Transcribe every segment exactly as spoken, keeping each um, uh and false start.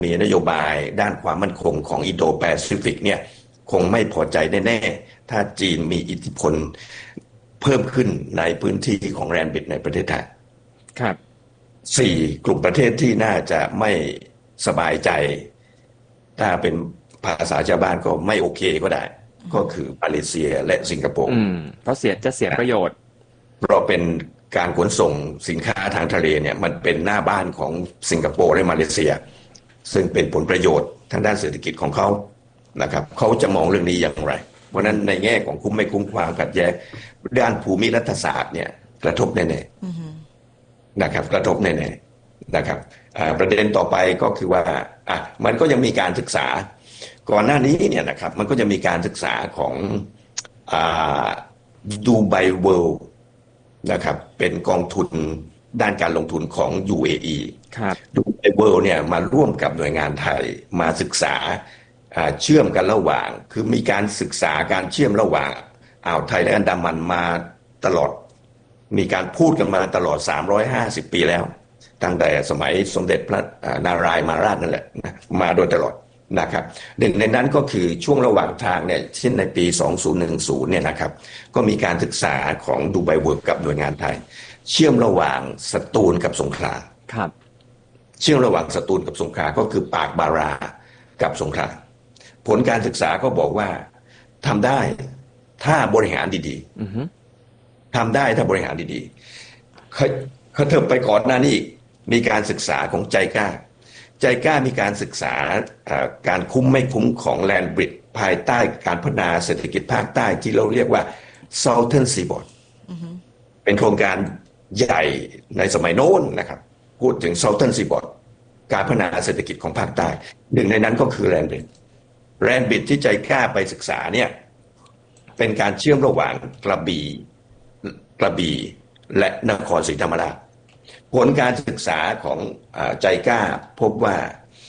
มีนโยบายด้านความมั่นคงของอินโดแปซิฟิกเนี่ยคงไม่พอใจแน่ๆถ้าจีนมีอิทธิพลเพิ่มขึ้นในพื้นที่ของแรนบิดในประเทศไทยครับสี่กลุ่มประเทศที่น่าจะไม่สบายใจถ้าเป็นภาษาชาวบ้านก็ไม่โอเคก็ได้ก็คือมาเลเซียและสิงคโปร์เพราะเสียจะเสียประโยชน์เพราะเป็นการขนส่งสินค้าทางทะเลเนี่ยมันเป็นหน้าบ้านของสิงคโปร์และมาเลเซียซึ่งเป็นผลประโยชน์ทางด้านเศรษฐกิจของเขานะครับเขาจะมองเรื่องนี้อย่างไรเพราะนั้นในแง่ของคุ้มไม่คุ้มความขัดแย้งด้านภูมิรัฐศาสตร์เนี่ยกระทบแน่ๆนะครับกระทบแน่ๆนะครับประเด็นต่อไปก็คือว่าอ่ะมันก็ยังมีการศึกษาก่อนหน้านี้เนี่ยนะครับมันก็จะมีการศึกษาของอ่าดูไบเวิลด์นะครับเป็นกองทุนด้านการลงทุนของ ยู เอ อีครับดูไบเวิลด์เนี่ยมาร่วมกับหน่วยงานไทยมาศึกษาเชื่อมกันระหว่างคือมีการศึกษาการเชื่อมระหว่างอ่าวไทยและอันดามันมาตลอดมีการพูดกันมาตลอดสามร้อยห้าสิบปีแล้วตั้งแต่สมัยสมเด็จพระนารายณ์มหาราชนั่นแหละมาโดยตลอดนะครับหนึ่งในนั้นก็คือช่วงระหว่างทางเนี่ยเช่นในปีสองพันสิบเนี่ยนะครับก็มีการศึกษาของดูไบเวิลด์กับหน่วยงานไทยเชื่อมระหว่างสตูลกับสงขลาครับเชื่อมระหว่างสตูลกับสงขลาก็คือปากบารากับสงขลาผลการศึกษาก็บอกว่าทำได้ถ้าบริหารดีๆทำได้ถ้าบริหารดีๆเขาเขาเทิบไปก่อนหน้านี้มีการศึกษาของใจกล้าใจกล้ามีการศึกษาการคุ้มไม่คุ้มของแลนด์บริดจ์ภายใต้การพัฒนาเศรษฐกิจภาคใต้ที่เราเรียกว่า Southern Seaboard เป็นโครงการใหญ่ในสมัยโน้นนะครับพูดถึง Southern Seaboard การพัฒนาเศรษฐกิจของภาคใต้หนึ่งในนั้นก็คือแลนด์บริดจ์แลนด์บริดจ์ที่ใจกล้าไปศึกษาเนี่ยเป็นการเชื่อมระหว่างกระบี่กระบี่และนครศรีธรรมราชผลการศึกษาของใจกล้าพบว่า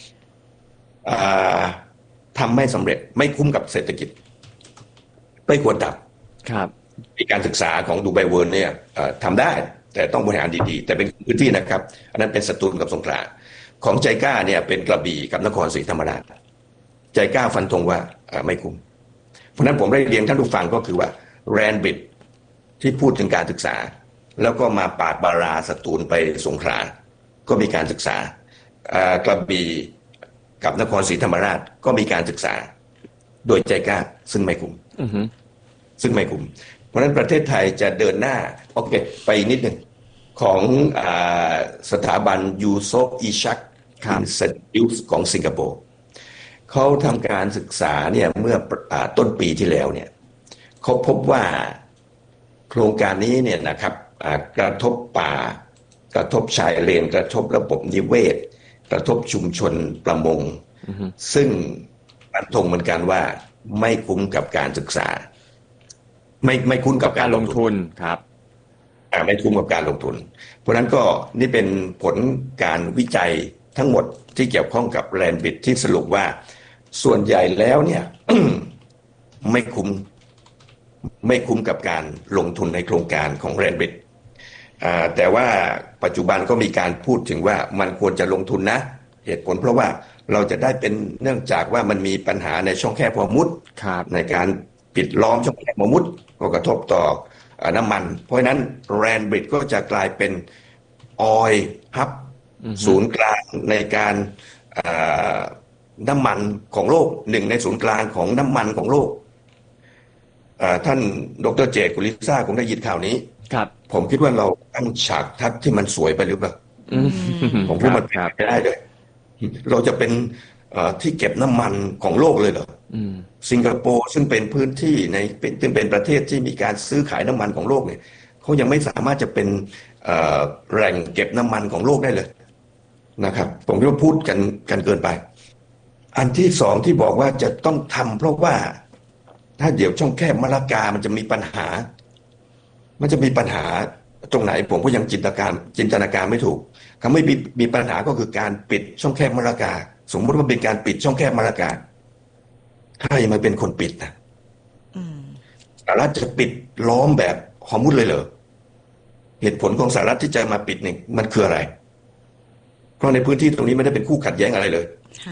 ทำไม่สำเร็จไม่คุ้มกับเศรษฐกิจไม่ควรทำครับมีการศึกษาของดูไบเวิลด์เนี่ยทำได้แต่ต้องบริหารดีๆแต่เป็นพื้นที่นะครับอันนั้นเป็นสตูลกับสงขลาของใจกล้าเนี่ยเป็นกระบี่กับนครศรีธรรมราชใจกล้าฟันธงว่าไม่คุ้มเพราะนั้นผมได้เรียนท่านผู้ฟังก็คือว่าแรนบิดที่พูดถึงการศึกษาแล้วก็มาปากบาราสตูลไปสงขลาก็มีการศึกษากระบี่กับนครศรีธรรมราชก็มีการศึกษาโดยใจกล้าซึ่งไม่คุ้มซึ่งไม่คุ้มเพราะฉะนั้นประเทศไทยจะเดินหน้าโอเคไปอีกนิดหนึ่งของสถาบันยูโซฟอีชักอินสติทิวต์ของสิงคโปร์เขาทำการศึกษาเนี่ยเมื่อต้นปีที่แล้วเนี่ยเขาพบว่าโครงการนี้เนี่ยนะครับกระทบป่ากระทบชายเลนกระทบระบบนิเวศกระทบชุมชนประมง uh-huh. ซึ่งฟันธงเหมือนกันว่าไม่คุ้มกับการศึกษาไม่ไม่คุ้มกับการลงทุนครับไม่คุ้มกับการลงทุนเพราะนั้นก็นี่เป็นผลการวิจัยทั้งหมดที่เกี่ยวข้องกับแลนด์บริดจ์ที่สรุปว่าส่วนใหญ่แล้วเนี่ย ไม่คุ้มไม่คุ้มกับการลงทุนในโครงการของแลนด์บริดจ์แต่ว่าปัจจุบันก็มีการพูดถึงว่ามันควรจะลงทุนนะเหตุผลเพราะว่าเราจะได้เป็นเนื่องจากว่ามันมีปัญหาในช่องแคบฮอร์มุซในการปิดล้อมช่องแคบฮอร์มุซก็กระทบต่อน้ำมันเพราะฉะนั้นแลนด์บริดจ์ก็จะกลายเป็นออยล์ฮับศูนย์กลางในการน้ำมันของโลกหนึ่งในศูนย์กลางของน้ำมันของโลกท่านดร.เจตกุลิซ่าคงได้ยินข่าวนี้ครับผมคิดว่าเราตั้งฉากทัศน์ที่มันสวยไปหรือเปล่าผมพูดมันไม่ได้เลยเราจะเป็นที่เก็บน้ำมันของโลกเลยเหรอสิงคโปร์ซึ่งเป็นพื้นที่ในเป็นซึ่งเป็นประเทศที่มีการซื้อขายน้ำมันของโลกเนี่ยเขายังไม่สามารถจะเป็นแหล่งเก็บน้ำมันของโลกได้เลยนะครับผมคิดว่าพูดกันกันเกินไปอันที่สองที่บอกว่าจะต้องทำเพราะว่าถ้าเดี๋ยวช่องแคบมะละกามันจะมีปัญหามันจะมีปัญหาตรงไหนผมก็ยังจินตนาการจินตนาการไม่ถูกคำไม่มีมีปัญหาก็คือการปิดช่องแคบมะละกาสมมติว่าเป็นการปิดช่องแคบมะละกาใครมาเป็นคนปิดนะสหรัฐจะปิดล้อมแบบฮอร์มุซเลยเหรอเหตุผลของสหรัฐที่จะมาปิดนี่มันคืออะไรเพราะในพื้นที่ตรงนี้ไม่ได้เป็นคู่ขัดแย้งอะไรเลย